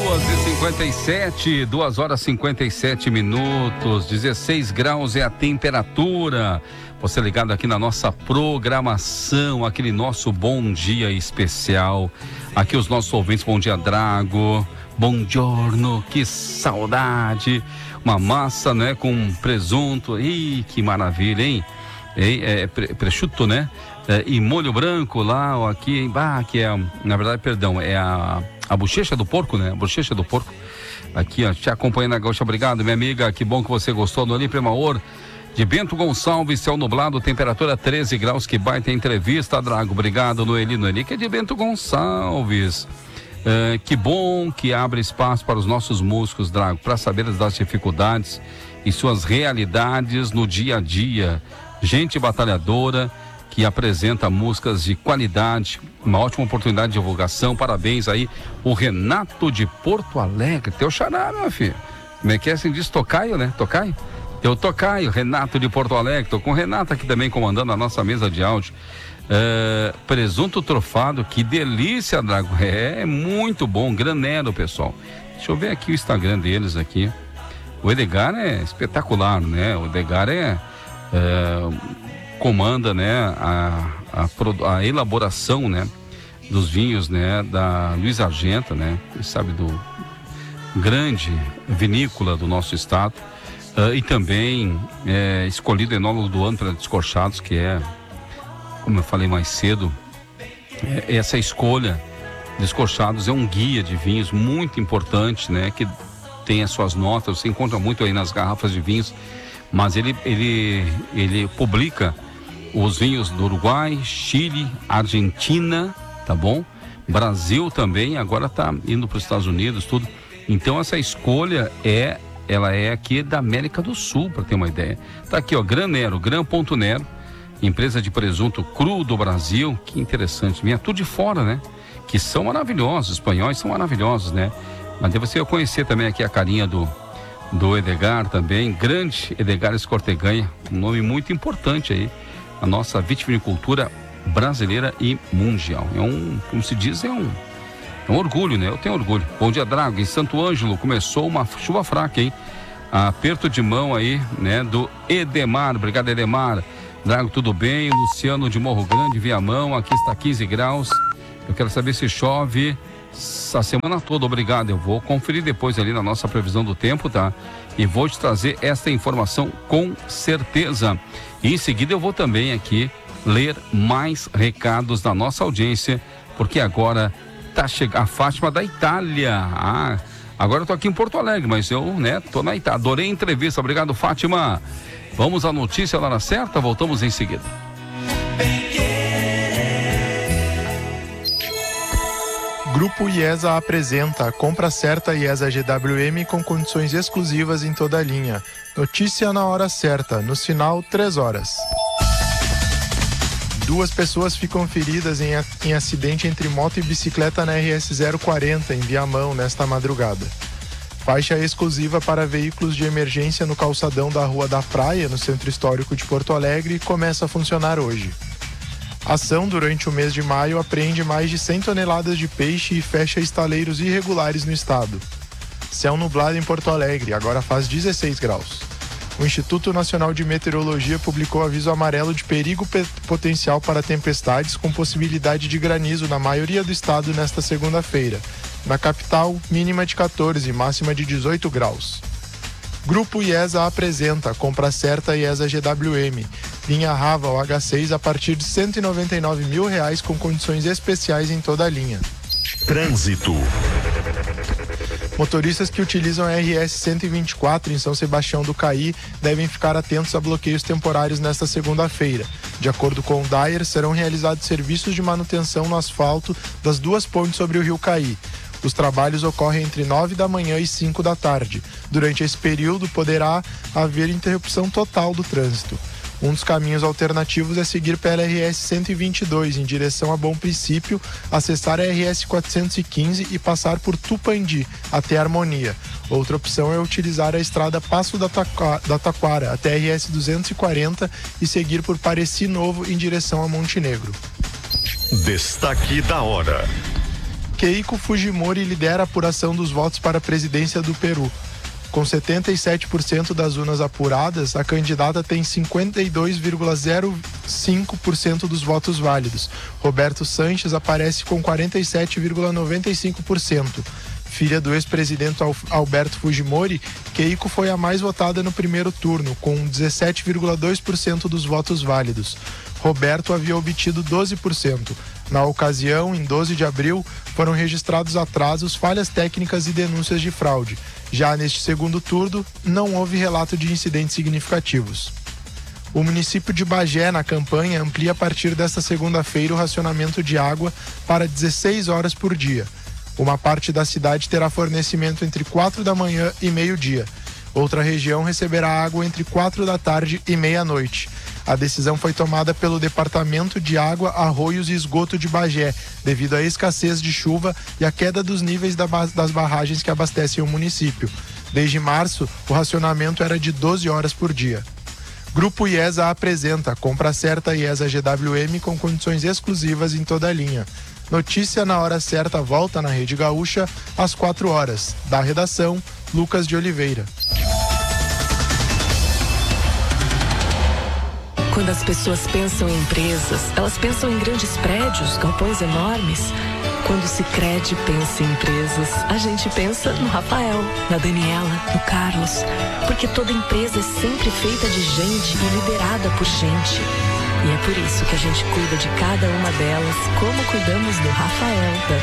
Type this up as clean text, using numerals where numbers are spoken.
2h57, 2h57, 16 graus é a temperatura. Você ligado aqui na nossa programação, aquele nosso bom dia especial. Aqui os nossos ouvintes, bom dia Drago, buongiorno, que saudade. Uma massa, né, com presunto, ih, que maravilha, hein? Prosciutto, né? E molho branco lá, ó, aqui, que é, na verdade, perdão, é a bochecha do porco, né? A bochecha do porco. Aqui, ó, te acompanhando na Gaúcha. Obrigado, minha amiga. Que bom que você gostou do Ali Premaor de Bento Gonçalves, céu nublado, temperatura 13 graus. Que baita entrevista, Drago. Obrigado, Noeli, que é de Bento Gonçalves. Que bom que abre espaço para os nossos músicos, Drago, para saber das dificuldades e suas realidades no dia a dia. Gente batalhadora que apresenta músicas de qualidade, uma ótima oportunidade de divulgação. Parabéns aí, o Renato de Porto Alegre, teu xará, meu filho. Como é que é assim, diz tocaio, né? Tocaio? Teu tocaio, Renato de Porto Alegre. Tô com o Renato aqui também comandando a nossa mesa de áudio. Presunto trufado, que delícia, Drago. É muito bom, granero, pessoal. Deixa eu ver aqui o Instagram deles aqui. O Edgar é espetacular, né? O Edgar comanda, né, a elaboração, né, dos vinhos, né, da Luiz Argenta, né, sabe, do grande vinícola do nosso estado, e também escolhido enólogo do ano pela Descorchados, que é, como eu falei mais cedo, essa escolha. Descorchados é um guia de vinhos muito importante, né, que tem as suas notas, você encontra muito aí nas garrafas de vinhos, mas ele publica os vinhos do Uruguai, Chile, Argentina, tá bom? Brasil também, agora tá indo para os Estados Unidos, tudo. Então essa escolha ela é aqui da América do Sul, para ter uma ideia. Tá aqui, ó, Granero, Gran.Nero, empresa de presunto cru do Brasil. Que interessante, vinha tudo de fora, né? Que são maravilhosos, os espanhóis são maravilhosos, né? Mas você vai conhecer também aqui a carinha do Edgar também, grande Edgar Escorteganha, um nome muito importante aí, a nossa vitivinicultura brasileira e mundial. Como se diz, é um orgulho, né? Eu tenho orgulho. Bom dia, Drago. Em Santo Ângelo começou uma chuva fraca, hein? Aperto de mão aí, né? Do Edemar. Obrigado, Edemar. Drago, tudo bem? Luciano de Morro Grande, Viamão, aqui está 15 graus. Eu quero saber se chove a semana toda. Obrigado. Eu vou conferir depois ali na nossa previsão do tempo, tá? E vou te trazer esta informação com certeza. E em seguida eu vou também aqui ler mais recados da nossa audiência, porque agora tá chegando a Fátima da Itália. Agora eu tô aqui em Porto Alegre, mas eu, né, tô na Itália. Adorei a entrevista. Obrigado, Fátima. Vamos à notícia na hora certa, voltamos em seguida. Grupo IESA apresenta a compra certa IESA GWM com condições exclusivas em toda a linha. Notícia na hora certa, no sinal 3 horas. 2 pessoas ficam feridas em acidente entre moto e bicicleta na RS 040 em Viamão nesta madrugada. Faixa exclusiva para veículos de emergência no calçadão da Rua da Praia, no Centro Histórico de Porto Alegre, começa a funcionar hoje. A ação, durante o mês de maio, apreende mais de 100 toneladas de peixe e fecha estaleiros irregulares no estado. Céu nublado em Porto Alegre, agora faz 16 graus. O Instituto Nacional de Meteorologia publicou aviso amarelo de perigo potencial para tempestades com possibilidade de granizo na maioria do estado nesta segunda-feira. Na capital, mínima de 14, máxima de 18 graus. Grupo IESA apresenta compra certa IESA GWM. Linha Rava ou H6 a partir de R$ 199 mil com condições especiais em toda a linha. Trânsito. Motoristas que utilizam a RS 124 em São Sebastião do Caí devem ficar atentos a bloqueios temporários nesta segunda-feira. De acordo com o DAER, serão realizados serviços de manutenção no asfalto das 2 pontes sobre o Rio Caí. Os trabalhos ocorrem entre 9 da manhã e 5 da tarde. Durante esse período, poderá haver interrupção total do trânsito. Um dos caminhos alternativos é seguir pela RS 122 em direção a Bom Princípio, acessar a RS 415 e passar por Tupandi até Harmonia. Outra opção é utilizar a estrada Passo da Taquara até a RS 240 e seguir por Pareci Novo em direção a Montenegro. Destaque da hora. Keiko Fujimori lidera a apuração dos votos para a presidência do Peru. Com 77% das urnas apuradas, a candidata tem 52,05% dos votos válidos. Roberto Sanches aparece com 47,95%. Filha do ex-presidente Alberto Fujimori, Keiko foi a mais votada no primeiro turno, com 17,2% dos votos válidos. Roberto havia obtido 12%. Na ocasião, em 12 de abril, foram registrados atrasos, falhas técnicas e denúncias de fraude. Já neste segundo turno, não houve relato de incidentes significativos. O município de Bagé, na campanha, amplia a partir desta segunda-feira o racionamento de água para 16 horas por dia. Uma parte da cidade terá fornecimento entre 4 da manhã e meio-dia. Outra região receberá água entre 4 da tarde e meia-noite. A decisão foi tomada pelo Departamento de Água, Arroios e Esgoto de Bagé, devido à escassez de chuva e à queda dos níveis das barragens que abastecem o município. Desde março, o racionamento era de 12 horas por dia. Grupo IESA apresenta compra certa IESA GWM com condições exclusivas em toda a linha. Notícia na hora certa volta na Rede Gaúcha às 4 horas. Da redação, Lucas de Oliveira. Quando as pessoas pensam em empresas, elas pensam em grandes prédios, galpões enormes. Quando o Sicredi pensa em empresas, a gente pensa no Rafael, na Daniela, no Carlos. Porque toda empresa é sempre feita de gente e liderada por gente. E é por isso que a gente cuida de cada uma delas, como cuidamos do Rafael, da